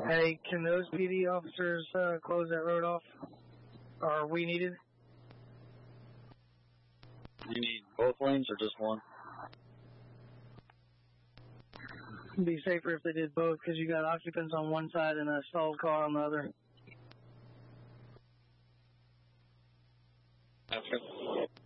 Hey, can those PD officers close that road off? Or are we needed? You need both lanes or just one? It'd be safer if they did both because you got occupants on one side and a stalled car on the other. Okay.